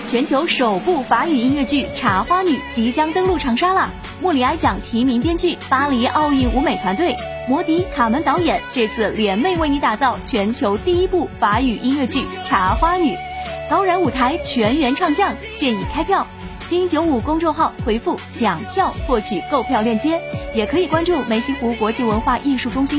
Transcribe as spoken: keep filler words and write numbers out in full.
全球首部法语音乐剧《茶花女》即将登陆长沙了。莫里埃奖提名编剧，巴黎奥运舞美团队，摩迪、卡门导演这次联袂为你打造全球第一部法语音乐剧《茶花女》，高燃舞台全员唱将，现已开票。金九五公众号回复抢票获取购票链接，也可以关注梅溪湖国际文化艺术中心